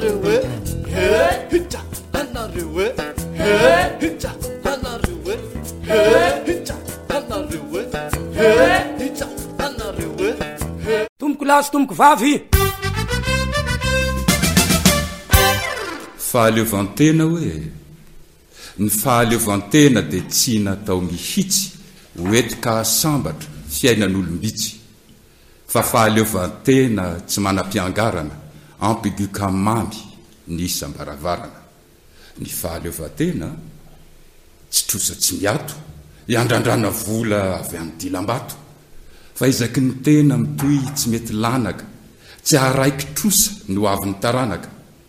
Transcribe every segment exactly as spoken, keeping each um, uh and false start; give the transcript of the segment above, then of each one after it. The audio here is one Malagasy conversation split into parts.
anareo e hitra anareo e hitra anareo e hitra anareo e hitra anareo e tomboko lasy tomboko vavy. Fahaleovantena hoe ny fahaleovantena dia tsy natao mihitsy hoetika sambatra fiainan'olombitsy fa fahaleovantena tsy manam-piangarana ampigu kamamy ny isam-baravarana. Ny fahaleovantena tsy trosa tsy miato iandrandrana vola avy amin'ny dilam-bato fa izaky ny tena mitoy tsy mety lanaka tsy araiky trosa no avy ny taranaka.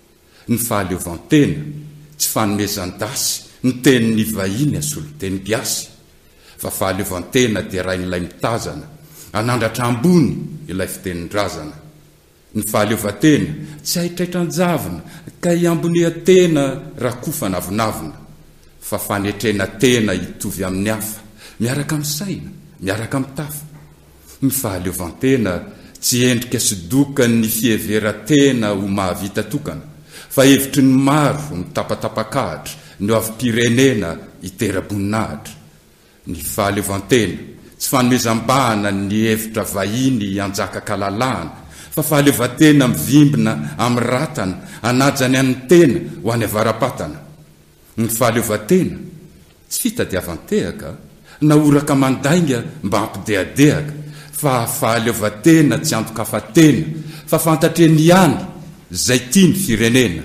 Ny fahaleovantena tsy fanomezan-dasy ny tenin'ny vahiny asolo teny biasy fa fahaleovantena dia rain'ilay mitazana anandratra ambony ilay fitenin-drazana. Ny fahaleovantena tsy haitraitran-javina ka iambonian-tena raha kofa navinavina fa fanetrena tena hitovy amin'ny hafa miaraka amin'ny saina miaraka amin'ny tafa. Ny fahaleovantena tsy endrika sidokany ny fieveran-tena ho mahavita tokana fa hevitry ny maro mitapatapakahatra no avy pirenena hitera-boninahitra. Ny fahaleovantena tsy fanomezam-bahana ny hevitra vahiny anjaka kalalahana fa fahaleovantena mivimbina amin'ny ratana anajany an'ny tena ho any avarapatana. Ny fahaleovantena tsy fitadiavantehaka na oraka mandainga mba ampideadehaka fa fahaleovantena tsy antokafatena fa fantatreny ihany zay tia ny firenena.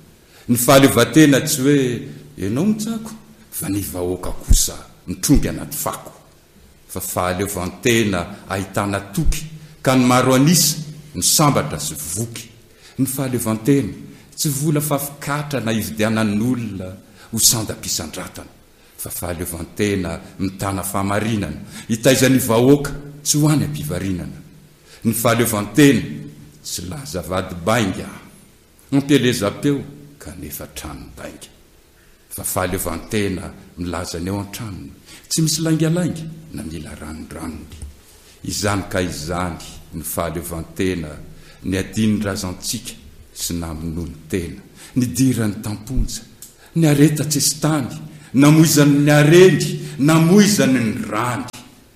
Ny fahaleovantena tsy hoe ianao mitsako fa ny vahoaka kosa mitrongy anaty fako fa fahaleovantena ahitana toky ka ny maro anisa ny sambatra sy voky. Ny fahaleovantena tsy vola fafikatra na ividianan'olona ho sandam-pisandratana fa fahaleovantena mitana fahamarinana hitaizan'ny vahoaka tsy ho any ampivarinana. Ny fahaleovantena tsy laza vady bainga ampieleza-peo kanefa trano bainga fa fahaleovantena milaza ny eo an-tranony tsy misy laingalainga na mila ranondranony. Izany ka izany ny fahaleovantena ny adiny razantsika sy naminony tena ny dirany tamponja ny areta tsestany namoizany ny arendy namoizany ny rany.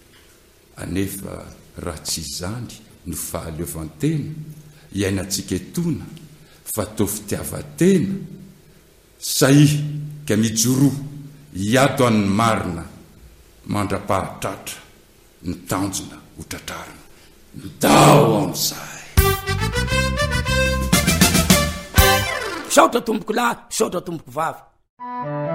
Anefa raha tsy izany no fahaleovantena iainantsika etona fa tao fitiavatena sahihy ka mijoroa hiato an'ny marina mandra-pahatratra ny tanjona ho tratrarina midao amin'izay. Saotra tomboko lahy saotra tomboko vavy.